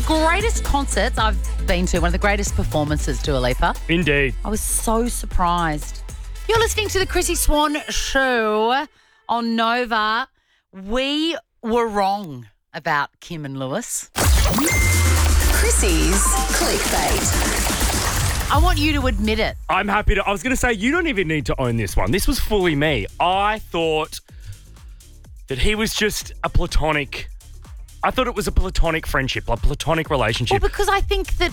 greatest concerts I've been to, one of the greatest performances, Dua Lipa. Indeed. I was so surprised. You're listening to the Chrissy Swan Show on Nova. We were wrong about Kim and Lewis. Chrissy's clickbait. I want you to admit it. I'm happy to. I was going to say, you don't even need to own this one. This was fully me. I thought that he was just a platonic. I thought it was a platonic friendship, a platonic relationship. Well, because I think that.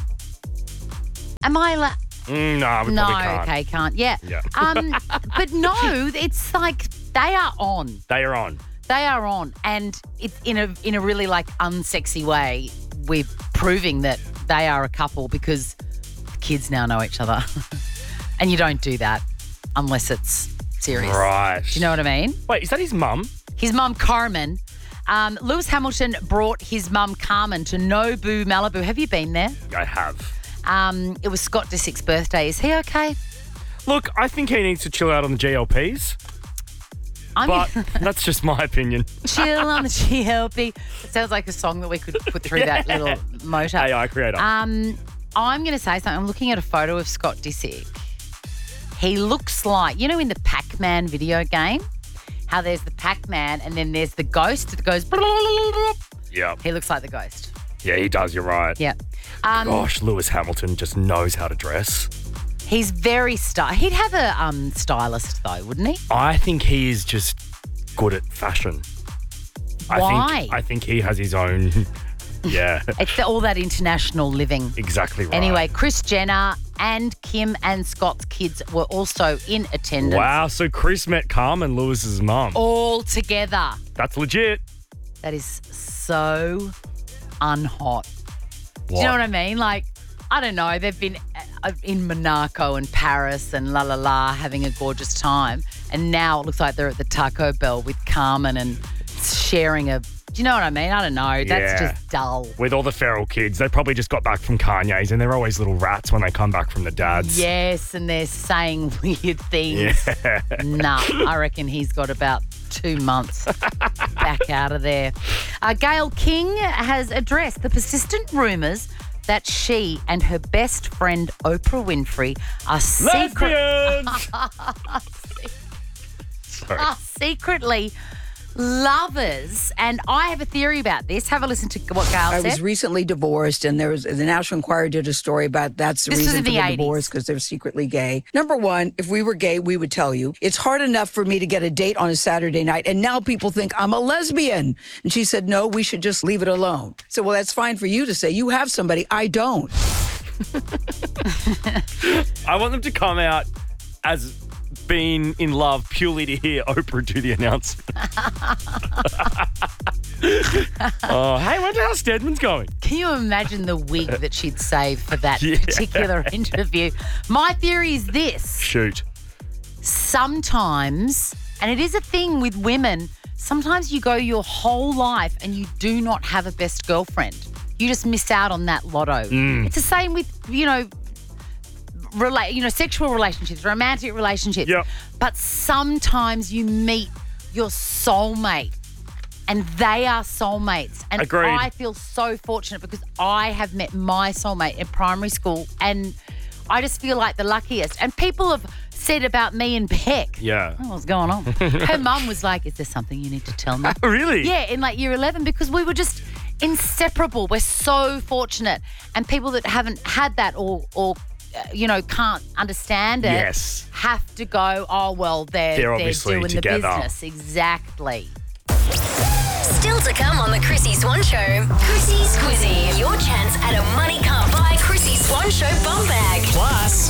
Am I? No, we probably can't. Okay, can't. Yeah. But no, it's like they are on. They are on. They are on, and it's in a really like unsexy way. We're proving that they are a couple because the kids now know each other, and you don't do that unless it's serious. Right. Do you know what I mean? Wait, is that his mum? His mum, Carmen. Lewis Hamilton brought his mum, Carmen, to Nobu, Malibu. Have you been there? I have. It was Scott Disick's birthday. Is he okay? Look, I think he needs to chill out on the GLPs. But that's just my opinion. Chill on the GLP. It sounds like a song that we could put through that little motor. AI creator. I'm going to say something. I'm looking at a photo of Scott Disick. He looks like, you know, in the Pac-Man video game, how there's the Pac-Man and then there's the ghost that goes. Yeah. He looks like the ghost. Yeah, he does. You're right. Yeah. Gosh, Lewis Hamilton just knows how to dress. He's very He'd have a stylist though, wouldn't he? I think he is just good at fashion. Why? I think he has his own. Yeah. It's all that international living. Exactly right. Anyway, Kris Jenner and Kim and Scott's kids were also in attendance. Wow, so Chris met Carmen, Lewis's mum. All together. That's legit. That is so unhot. What? Do you know what I mean? Like, I don't know. They've been in Monaco and Paris and having a gorgeous time. And now it looks like they're at the Taco Bell with Carmen and sharing a... Do you know what I mean? I don't know. That's just dull. With all the feral kids, they probably just got back from Kanye's and they're always little rats when they come back from the dads. Yes, and they're saying weird things. Yeah. Nah, I reckon he's got about 2 months back out of there. Gayle King has addressed the persistent rumours that she and her best friend Oprah Winfrey are secretly lovers. And I have a theory about this. Have a listen to what Gayle said. I was recently divorced, and the National Enquirer did a story about that's the reason for the divorce, because they're secretly gay. Number one, if we were gay, we would tell you. It's hard enough for me to get a date on a Saturday night, and now people think I'm a lesbian. And she said, no, we should just leave it alone. So, well, that's fine for you to say. You have somebody. I don't. I want them to come out as being in love purely to hear Oprah do the announcement. Oh, hey, wonder how Stedman's going. Can you imagine the wig that she'd save for that particular interview? My theory is this. Shoot. Sometimes, and it is a thing with women, sometimes you go your whole life and you do not have a best girlfriend. You just miss out on that lotto. It's the same with, sexual relationships, romantic relationships. Yep. But sometimes you meet your soulmate and they are soulmates. And Agreed. I feel so fortunate because I have met my soulmate in primary school and I just feel like the luckiest. And people have said about me and Beck. Yeah. Oh, what's going on? Her mum was like, is there something you need to tell me? Really? Yeah, in like year 11 because we were just inseparable. We're so fortunate. And people that haven't had that or can't understand it have to go, oh, well, they're obviously doing together. the business. Exactly. Still to come on the Chrissy Swan Show. Chrissy's Quizzy. Your chance at a money can't buy Chrissy Swan Show bum bag. Plus,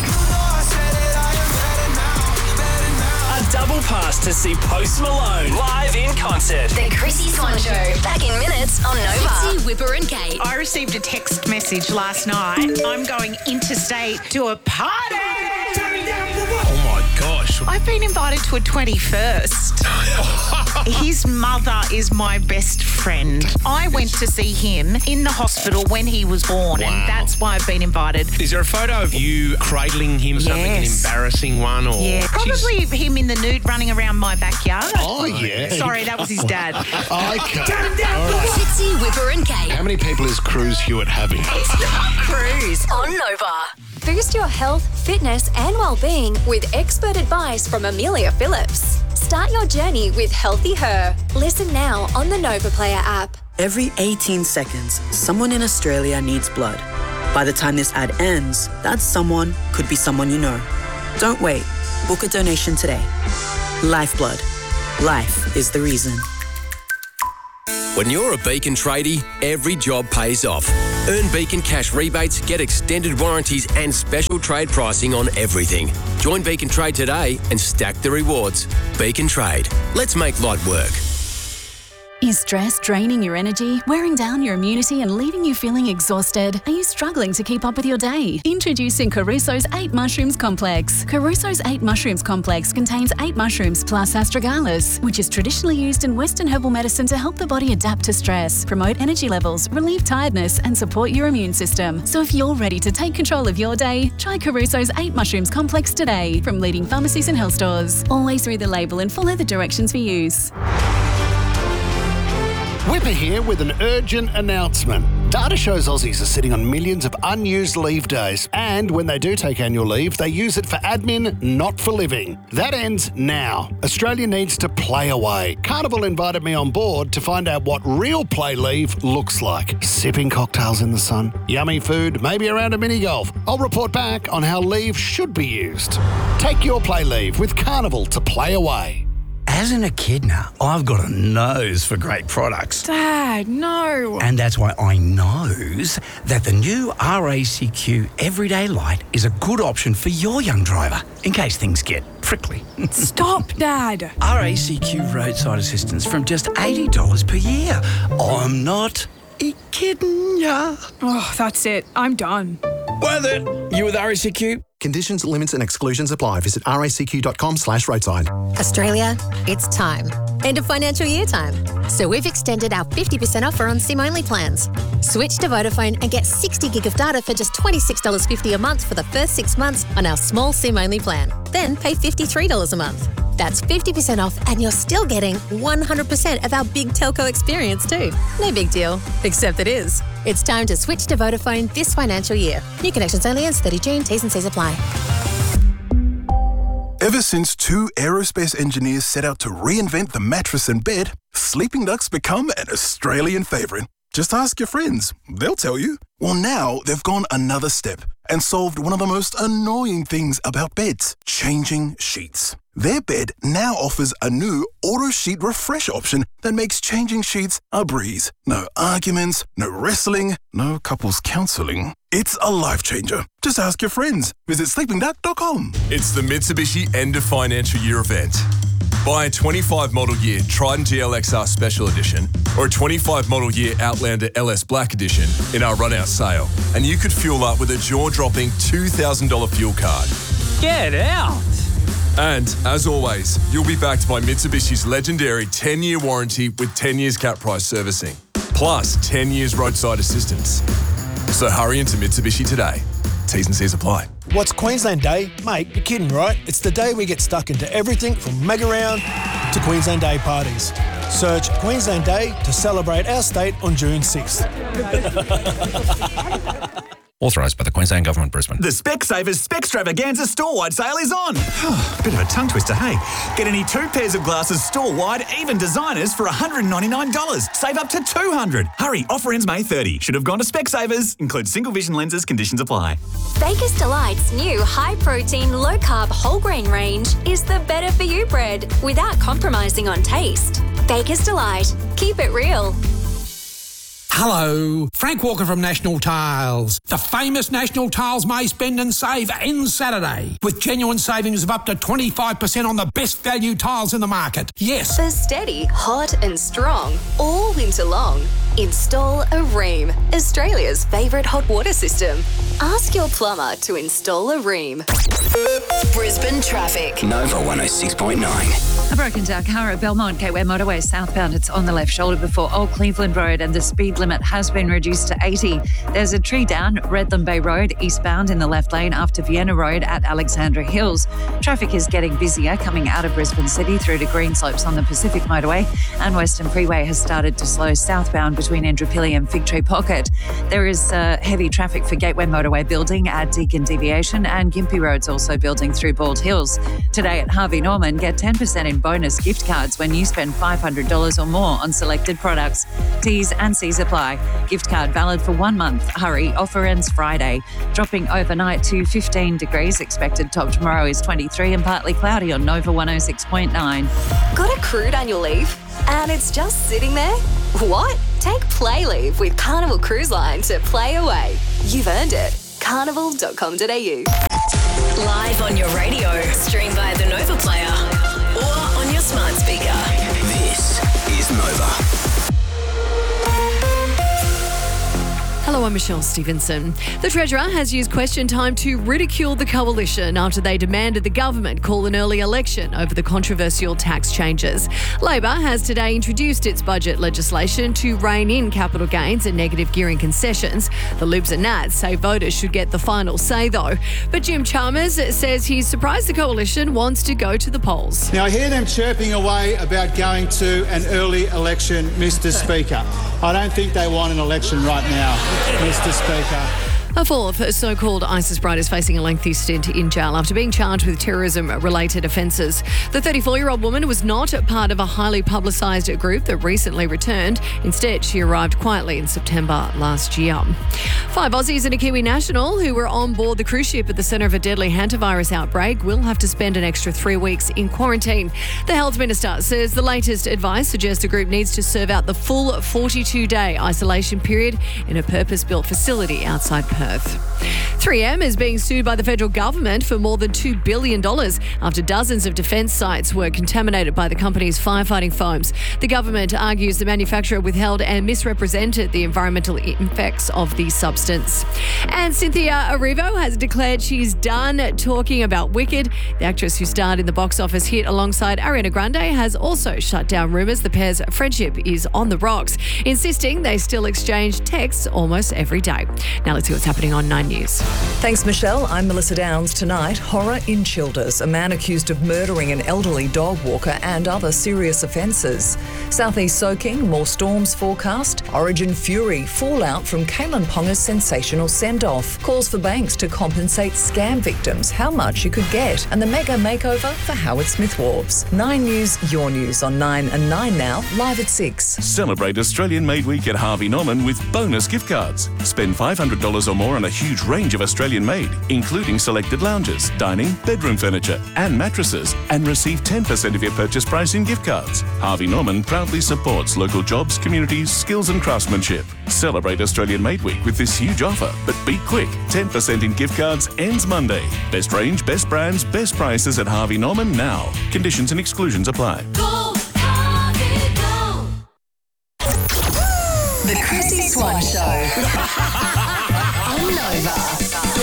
a double pass to see Post Malone live in concert. The Chrissy Swan Show. Back in minutes on Nova. Fitzy, Whipper and Kate. I received a text message last night. I'm going interstate to a party. Oh my gosh. I've been invited to a 21st. His mother is my best friend. I went to see him in the hospital when he was born, and that's why I've been invited. Is there a photo of you cradling him, something, an embarrassing one? Or Probably him in the nude running around my backyard. Oh, yeah. Sorry, that was his dad. Okay. Fitzy, Whipper and Kate. How many people is Cruz Hewitt having? It's not Cruise on Nova. Boost your health, fitness and well-being with expert advice from Amelia Phillips. Start your journey with Healthy Her. Listen now on the Nova Player app. Every 18 seconds, someone in Australia needs blood. By the time this ad ends, that someone could be someone you know. Don't wait. Book a donation today. Lifeblood. Life is the reason. When you're a Beacon tradie, every job pays off. Earn Beacon cash rebates, get extended warranties and special trade pricing on everything. Join Beacon Trade today and stack the rewards. Beacon Trade. Let's make light work. Is stress draining your energy, wearing down your immunity and leaving you feeling exhausted? Are you struggling to keep up with your day? Introducing Caruso's 8 Mushrooms Complex. Caruso's 8 Mushrooms Complex contains 8 mushrooms plus astragalus, which is traditionally used in Western herbal medicine to help the body adapt to stress, promote energy levels, relieve tiredness and support your immune system. So if you're ready to take control of your day, try Caruso's 8 Mushrooms Complex today from leading pharmacies and health stores. Always read the label and follow the directions for use. Whipper here with an urgent announcement. Data shows Aussies are sitting on millions of unused leave days, and when they do take annual leave, they use it for admin, not for living. That ends now. Australia needs to play away. Carnival invited me on board to find out what real play leave looks like. Sipping cocktails in the sun, yummy food, maybe around a mini golf. I'll report back on how leave should be used. Take your play leave with Carnival to play away. As an echidna, I've got a nose for great products. Dad, no. And that's why I knows that the new RACQ Everyday Light is a good option for your young driver, in case things get prickly. Stop, Dad. RACQ roadside assistance from just $80 per year. I'm not kidding ya. Oh, that's it. I'm done. Worth it. You with RACQ? Conditions, limits and exclusions apply. Visit racq.com/roadside. Australia, it's time. End of financial year time. So we've extended our 50% offer on SIM-only plans. Switch to Vodafone and get 60 gig of data for just $26.50 a month for the first 6 months on our small SIM-only plan. Then pay $53 a month. That's 50% off and you're still getting 100% of our big telco experience too. No big deal, except it is. It's time to switch to Vodafone this financial year. New connections only ends 30 June. T's and C's apply. Ever since 2 aerospace engineers set out to reinvent the mattress and bed, Sleeping Duck's become an Australian favourite. Just ask your friends, they'll tell you. Well, now they've gone another step and solved one of the most annoying things about beds, changing sheets. Their bed now offers a new auto sheet refresh option that makes changing sheets a breeze. No arguments, no wrestling, no couples counselling. It's a life changer. Just ask your friends. Visit sleepingduck.com. It's the Mitsubishi end of financial year event. Buy a 25 model year Trident GLXR Special Edition or a 25 model year Outlander LS Black Edition in our run-out sale, and you could fuel up with a jaw-dropping $2,000 fuel card. Get out! And, as always, you'll be backed by Mitsubishi's legendary 10-year warranty with 10 years cap price servicing, plus 10 years roadside assistance. So hurry into Mitsubishi today. T's and C's apply. What's Queensland Day? Mate, you're kidding, right? It's the day we get stuck into everything from mega round to Queensland Day parties. Search Queensland Day to celebrate our state on June 6th. Authorised by the Queensland Government, Brisbane. The Specsavers Specstravaganza store-wide sale is on. Bit of a tongue twister, hey? Get any 2 pairs of glasses store-wide, even designers, for $199. Save up to $200. Hurry, offer ends May 30. Should have gone to Specsavers. Includes single vision lenses. Conditions apply. Baker's Delight's new high-protein, low-carb whole grain range is the better-for-you bread without compromising on taste. Baker's Delight. Keep it real. Hello, Frank Walker from National Tiles. The famous National Tiles May Spend and Save ends Saturday with genuine savings of up to 25% on the best value tiles in the market. Yes. For steady, hot and strong, all winter long. Install a Ream, Australia's favourite hot water system. Ask your plumber to install a Ream. Brisbane traffic. Nova 106.9. A broken down car at Belmont Gateway Motorway southbound. It's on the left shoulder before Old Cleveland Road, and the speed limit has been reduced to 80. There's a tree down Redland Bay Road eastbound in the left lane after Vienna Road at Alexandra Hills. Traffic is getting busier coming out of Brisbane City through to Greenslopes on the Pacific Motorway, and Western Freeway has started to slow southbound between Indooroopilly and Fig Tree Pocket. There is heavy traffic for Gateway Motorway building at Deakin Deviation, and Gympie Road's also building through Bald Hills. Today at Harvey Norman, get 10% in bonus gift cards when you spend $500 or more on selected products. T's and C's apply. Gift card valid for 1 month. Hurry, offer ends Friday. Dropping overnight to 15 degrees. Expected top tomorrow is 23 and partly cloudy on Nova 106.9. Got a crude annual leave? And it's just sitting there? What? Take Play Leave with Carnival Cruise Line to play away. You've earned it. Carnival.com.au. Live on your radio, stream via the Nova Player or on your smart speaker. This is Nova. Hello, I'm Michelle Stevenson. The Treasurer has used question time to ridicule the coalition after they demanded the government call an early election over the controversial tax changes. Labor has today introduced its budget legislation to rein in capital gains and negative gearing concessions. The Libs and Nats say voters should get the final say, though. But Jim Chalmers says he's surprised the coalition wants to go to the polls. Now, I hear them chirping away about going to an early election, Mr. Speaker. I don't think they want an election right now, Mr. Speaker. A fourth so-called ISIS bride is facing a lengthy stint in jail after being charged with terrorism-related offences. The 34-year-old woman was not part of a highly publicised group that recently returned. Instead, she arrived quietly in September last year. 5 Aussies and a Kiwi national who were on board the cruise ship at the centre of a deadly hantavirus outbreak will have to spend an extra 3 weeks in quarantine. The Health Minister says the latest advice suggests the group needs to serve out the full 42-day isolation period in a purpose-built facility outside Perth. 3M is being sued by the federal government for more than $2 billion after dozens of defence sites were contaminated by the company's firefighting foams. The government argues the manufacturer withheld and misrepresented the environmental effects of the substance. And Cynthia Erivo has declared she's done talking about Wicked. The actress who starred in the box office hit alongside Ariana Grande has also shut down rumours the pair's friendship is on the rocks, insisting they still exchange texts almost every day. Now let's see what's happening on 9 News. Thanks, Michelle. I'm Melissa Downs. Tonight, horror in Childers. A man accused of murdering an elderly dog walker and other serious offences. Southeast soaking, more storms forecast. Origin fury, fallout from Kalen Ponga's sensational send-off. Calls for banks to compensate scam victims, how much you could get. And the mega makeover for Howard Smith Wharves. 9 News, your news on 9 and 9 now, live at 6. Celebrate Australian Made Week at Harvey Norman with bonus gift cards. Spend $500 or more on a huge range of Australian made, including selected lounges, dining, bedroom furniture and mattresses, and receive 10% of your purchase price in gift cards. Harvey Norman proudly supports local jobs, communities, skills and craftsmanship. Celebrate Australian Made Week with this huge offer, but be quick. 10% in gift cards ends Monday. Best range, best brands, best prices at Harvey Norman now. Conditions and exclusions apply. Go, Harvey, go. The Chrissy Swan Show. Nova.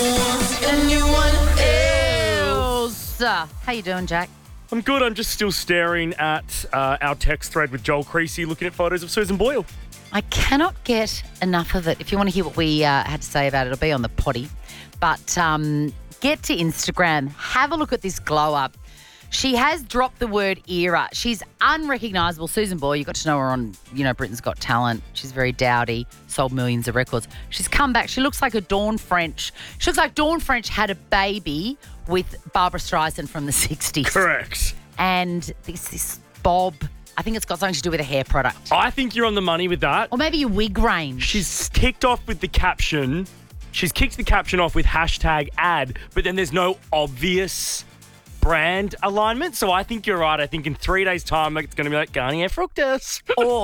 How you doing, Jack? I'm good. I'm just still staring at our text thread with Joel Creasy looking at photos of Susan Boyle. I cannot get enough of it. If you want to hear what we had to say about it, it'll be on the potty. But get to Instagram. Have a look at this glow up. She has dropped the word era. She's unrecognisable. Susan Boyle, you got to know her on, Britain's Got Talent. She's very dowdy, sold millions of records. She's come back. She looks like a Dawn French. She looks like Dawn French had a baby with Barbara Streisand from the 60s. Correct. And this bob, I think it's got something to do with a hair product. I think you're on the money with that. Or maybe a wig range. She's kicked off with the caption. She's kicked the caption off with #ad, but then there's no obvious brand alignment. So I think you're right. I think in 3 days' time, it's going to be like Garnier Fructis.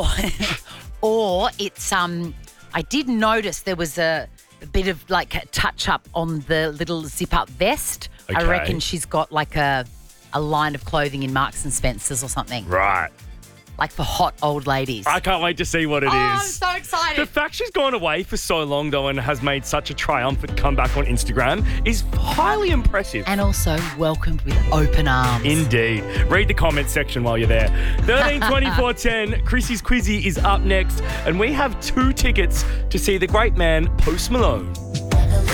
Or it's, I did notice there was a bit of like a touch up on the little zip up vest. Okay. I reckon she's got like a line of clothing in Marks and Spencer's or something. Right. like for hot old ladies. I can't wait to see what it is. I'm so excited. The fact she's gone away for so long, though, and has made such a triumphant comeback on Instagram is highly impressive. And also welcomed with open arms. Indeed. Read the comments section while you're there. 13 24 10, Chrissy's Quizzy is up next, and we have 2 tickets to see the great man Post Malone.